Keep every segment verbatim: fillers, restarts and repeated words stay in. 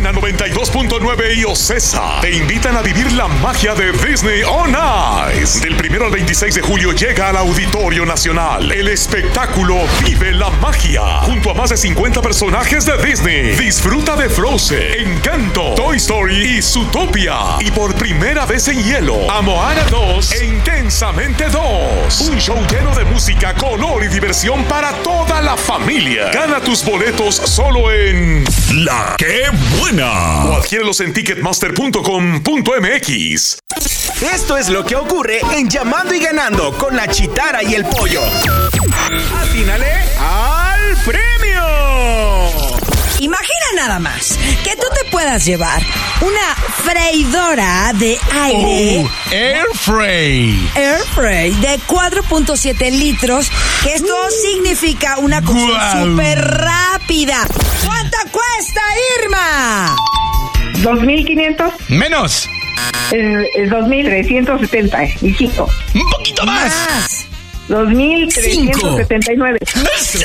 Cadena noventa y dos punto nueve y Ocesa te invitan a vivir la magia de Disney On Ice. Del primero al veintiséis de julio llega al Auditorio Nacional el espectáculo Vive la Magia, junto a más de cincuenta personajes de Disney. Disfruta de Frozen, Encanto, Toy Story y Zootopia. Y por primera vez en hielo, a Moana dos e Intensamente dos. Un show lleno de música, color y diversión para toda la familia. Gana tus boletos solo en La Qué Buena. O adquiérelos en ticketmaster punto com punto m x. Esto es lo que ocurre en Llamando y Ganando con la Chitara y el Pollo. ¡Atínale al premio! Imagina nada más que tú te puedas llevar una freidora de aire. Oh, Air Fry. Air Fry de cuatro punto siete litros. Que esto significa una cocina Wow. súper rápida. ¿Cuánto cuesta, Irma? dos mil quinientos. Menos. Eh, eh, dos mil trescientos setenta, hijito. Un poquito más. Más. dos mil trescientos setenta y nueve. ¡Sí!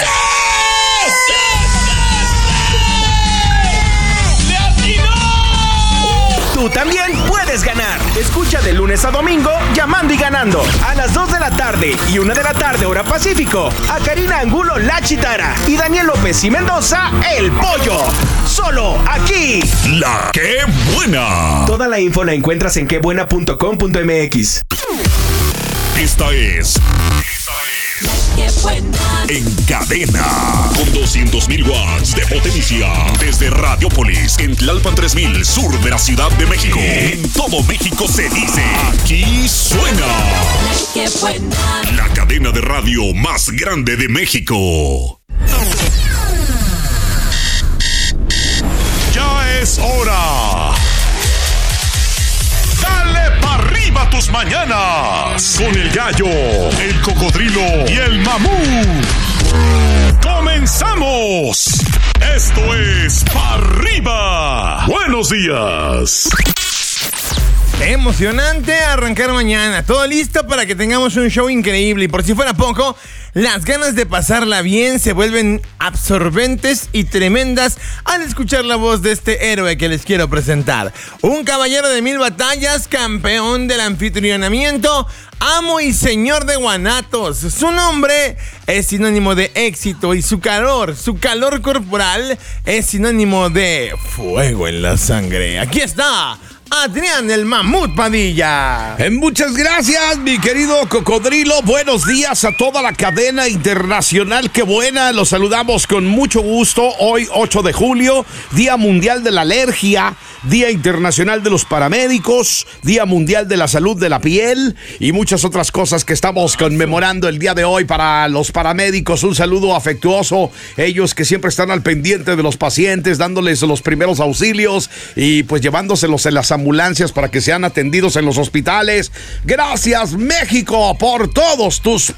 Tú también puedes ganar. Escucha de lunes a domingo Llamando y Ganando a las dos de la tarde y una de la tarde hora Pacífico. A Karina Angulo, la Chitara, y Daniel López y Mendoza, el Pollo. Solo aquí. La Qué Buena. Toda la info la encuentras en quebuena punto com punto m x. Esta es En Cadena, con doscientos mil watts de potencia, desde Radiopolis, en Tlalpan tres mil, sur de la Ciudad de México. En todo México se dice, aquí suena la cadena de radio más grande de México. Ya es hora. Dale pa' arriba tus mañanas con el gallo, el cocodrilo y el mamut. ¡Comenzamos! Esto es Pa' Arriba. Buenos días. Emocionante arrancar mañana. Todo listo para que tengamos un show increíble. Y por si fuera poco, las ganas de pasarla bien se vuelven absorbentes y tremendas al escuchar la voz de este héroe que les quiero presentar. Un caballero de mil batallas, campeón del anfitrionamiento, amo y señor de Guanatos. Su nombre es sinónimo de éxito y su calor, su calor corporal es sinónimo de fuego en la sangre. Aquí está Adrián el Mamut Padilla. Eh, muchas gracias, mi querido cocodrilo. Buenos días a toda la cadena internacional. Qué buena, los saludamos con mucho gusto. Hoy, ocho de julio, Día Mundial de la Alergia, Día Internacional de los Paramédicos, Día Mundial de la Salud de la Piel y muchas otras cosas que estamos conmemorando el día de hoy para los paramédicos. Un saludo afectuoso, ellos que siempre están al pendiente de los pacientes, dándoles los primeros auxilios y pues llevándoselos en las ambulancias para que sean atendidos en los hospitales. Gracias, México, por todos tus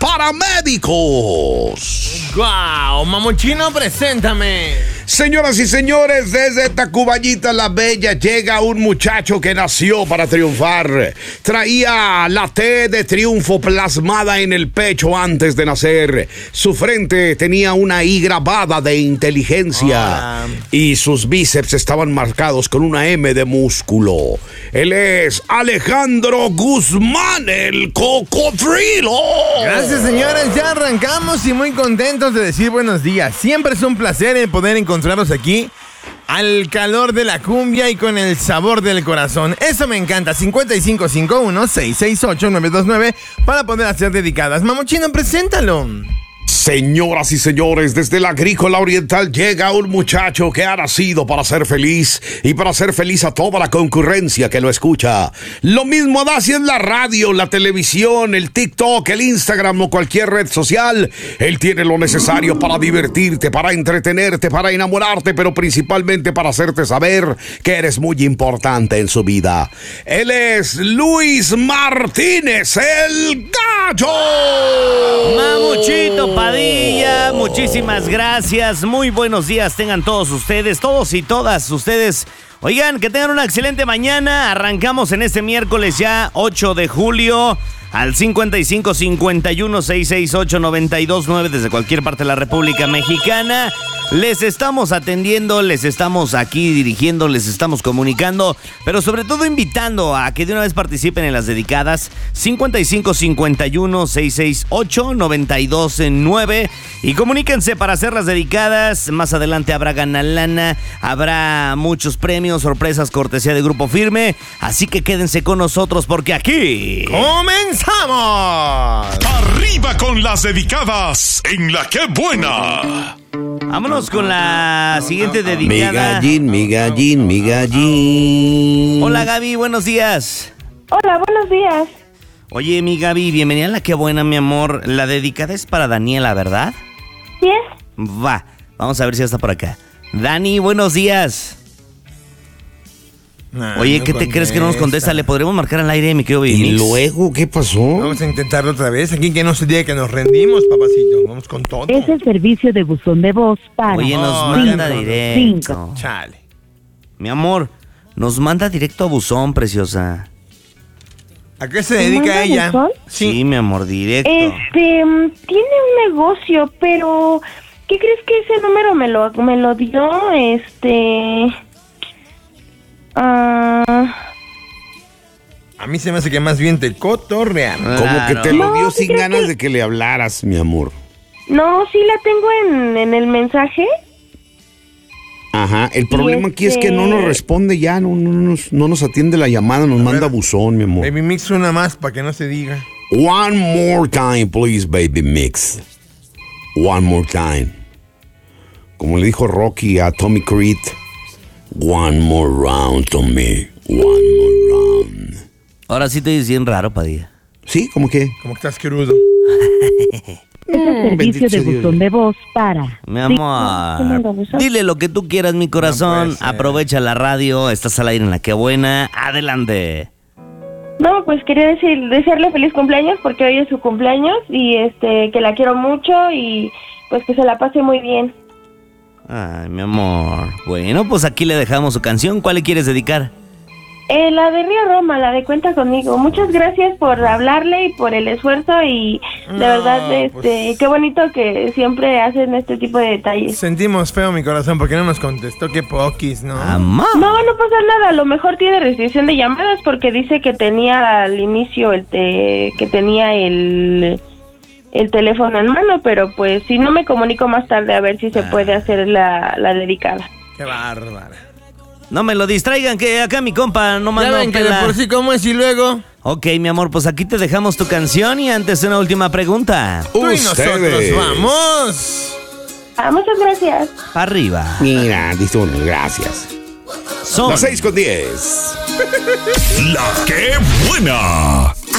paramédicos. ¡Guau! Mamuchino, preséntame. Señoras y señores, desde Tacubaya la Bella llega un muchacho que nació para triunfar. Traía la T de triunfo plasmada en el pecho antes de nacer. Su frente tenía una I grabada de inteligencia. Oh. Y sus bíceps estaban marcados con una M de músculo. Él es Alejandro Guzmán, el cocodrilo. Gracias, señores, ya arrancamos y muy contentos de decir buenos días. Siempre es un placer el poder encontrarlos aquí al calor de la cumbia y con el sabor del corazón. Eso me encanta. cincuenta y cinco cincuenta y uno, seiscientos sesenta y ocho, novecientos veintinueve para poder hacer dedicadas. Mamuchino, preséntalo. Señoras y señores, desde la Agrícola Oriental llega un muchacho que ha nacido para ser feliz y para hacer feliz a toda la concurrencia que lo escucha. Lo mismo da si es la radio, la televisión, el TikTok, el Instagram o cualquier red social. Él tiene lo necesario para divertirte, para entretenerte, para enamorarte, pero principalmente para hacerte saber que eres muy importante en su vida. Él es Luis Martínez, el Gallo. Mamuchito Padilla, muchísimas gracias, muy buenos días tengan todos ustedes, todos y todas ustedes. Oigan, que tengan una excelente mañana. Arrancamos en este miércoles ya ocho de julio al cincuenta y cinco cincuenta y uno, seiscientos sesenta y ocho, noventa y dos nueve desde cualquier parte de la República Mexicana. Les estamos atendiendo, les estamos aquí dirigiendo, les estamos comunicando, pero sobre todo invitando a que de una vez participen en las dedicadas cincuenta y cinco cincuenta y uno seiscientos sesenta y ocho noventa y dos nueve y comuníquense para hacer las dedicadas. Más adelante habrá ganalana, habrá muchos premios, sorpresas, cortesía de Grupo Firme, así que quédense con nosotros porque aquí ¡comenzamos! Arriba con las dedicadas en La Que Buena. Vámonos con la siguiente Mi dedicada. gallín, mi gallín, mi gallín. Hola Gaby, buenos días. Hola, buenos días. Oye, mi Gaby, bienvenida a La Que Buena, mi amor. La dedicada es para Daniela, ¿verdad? ¿Sí es? Va, vamos a ver si está por acá. Dani, buenos días. Nah, Oye, no ¿qué te crees que no nos contesta? ¿Le podremos marcar al aire, mi querido ¿Y Vimix? luego qué pasó? Vamos a intentarlo otra vez. Aquí que no se diga que nos rendimos, papacito. Vamos con todo. Es el servicio de buzón de voz para Oye, nos Oh, manda cinco, directo. cinco. Chale. Mi amor, nos manda directo a buzón, preciosa. ¿A qué se dedica ¿Manda ella? buzón? Sí, mi amor, directo. Este, mm, tiene un negocio, pero ¿qué crees que ese número me lo, me lo dio? Este... Ah... A mí se me hace que más bien te cotorrean. Como que Claro. te lo No, dio ¿sí sin crees ganas que- de que le hablaras, mi amor. No, sí la tengo en, en el mensaje. Ajá, el problema aquí es que no nos responde ya, no, no, nos, no nos atiende la llamada, nos manda ver. buzón, mi amor. Baby Mix una más para que no se diga. One more time, please, baby mix. One more time. Como le dijo Rocky a Tommy Creed, one more round, Tommy. One more round. Ahora sí te dices bien raro, Padilla. Sí, ¿cómo que? Como que estás crudo. Es el servicio bendito de sea Dios. buzón de voz para Mi amor, dile lo que tú quieras, mi No corazón. puede ser. Aprovecha la radio, estás al aire en La Que Buena. Adelante. No, pues quería decir, desearle feliz cumpleaños porque hoy es su cumpleaños y este que la quiero mucho y pues que se la pase muy bien. Ay, mi amor. Bueno, pues aquí le dejamos su canción. ¿Cuál le quieres dedicar? Eh, la de Río Roma, la de Cuenta Conmigo. Muchas gracias por hablarle y por el esfuerzo y de No, verdad, este, pues- qué bonito que siempre hacen este tipo de detalles. Sentimos feo mi corazón porque no nos contestó. Qué poquis, ¿no? Amá. No, no pasa nada. A lo mejor tiene restricción de llamadas porque dice que tenía al inicio el te, que tenía el el teléfono en mano, pero pues si no me comunico más tarde a ver si se puede hacer la, la dedicada. Qué bárbara. No me lo distraigan, que acá mi compa no Ya manda ven que de pela. por sí cómo es y luego... Ok, mi amor, pues aquí te dejamos tu canción y antes una última pregunta. Tú y nosotros Ustedes. vamos. Ah, muchas gracias. Para arriba. Mira, listo, gracias. Son Las seis con diez. La Que Buena.